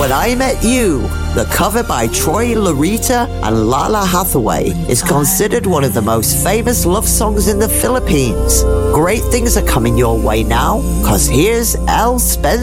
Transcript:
When I Met You, the cover by Troy Larita and Lala Hathaway, is considered one of the most famous love songs in the Philippines. Great things are coming your way now, cause here's El Spencer.